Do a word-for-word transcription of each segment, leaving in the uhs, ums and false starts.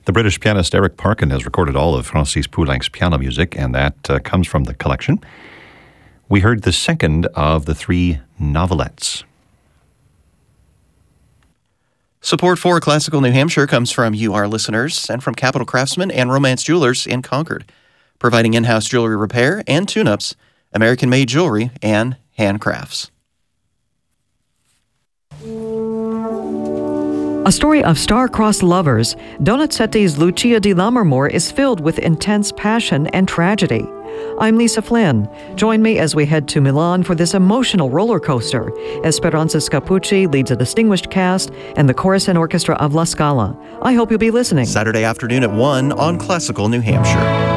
The British pianist Eric Parkin has recorded all of Francis Poulenc's piano music, and that uh, comes from the collection. We heard the second of the three novelettes. Support for Classical New Hampshire comes from you, our listeners, and from Capital Craftsman and Romance Jewelers in Concord, providing in-house jewelry repair and tune-ups, American-made jewelry, and handcrafts. A story of star-crossed lovers, Donizetti's Lucia di Lammermoor is filled with intense passion and tragedy. I'm Lisa Flynn. Join me as we head to Milan for this emotional roller coaster. Esperanza Scapucci leads a distinguished cast and the chorus and orchestra of La Scala. I hope you'll be listening. Saturday afternoon at one on Classical New Hampshire.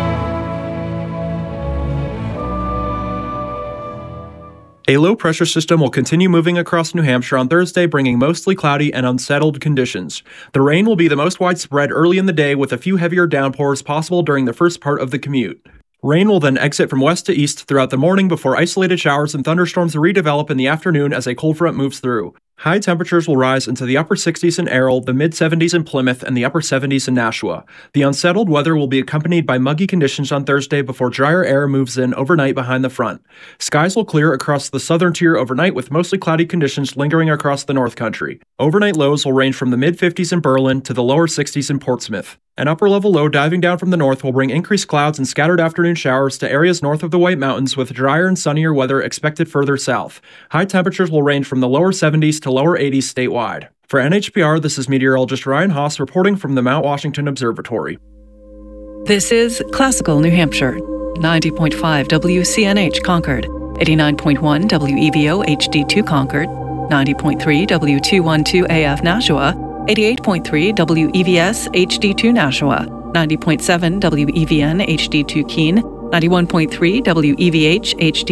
A low-pressure system will continue moving across New Hampshire on Thursday, bringing mostly cloudy and unsettled conditions. The rain will be the most widespread early in the day, with a few heavier downpours possible during the first part of the commute. Rain will then exit from west to east throughout the morning before isolated showers and thunderstorms redevelop in the afternoon as a cold front moves through. High temperatures will rise into the upper sixties in Errol, the mid-seventies in Plymouth, and the upper seventies in Nashua. The unsettled weather will be accompanied by muggy conditions on Thursday before drier air moves in overnight behind the front. Skies will clear across the southern tier overnight with mostly cloudy conditions lingering across the North Country. Overnight lows will range from the mid-fifties in Berlin to the lower sixties in Portsmouth. An upper-level low diving down from the north will bring increased clouds and scattered afternoon showers to areas north of the White Mountains, with drier and sunnier weather expected further south. High temperatures will range from the lower seventies to lower eighties statewide. For N H P R, this is meteorologist Ryan Haas reporting from the Mount Washington Observatory. This is Classical New Hampshire, ninety point five W C N H Concord, eighty-nine point one W E V O H D two Concord, ninety point three W two twelve A F Nashua, eighty-eight point three W E V S H D two Nashua, ninety point seven W E V N H D two Keene, ninety-one point three W E V H H D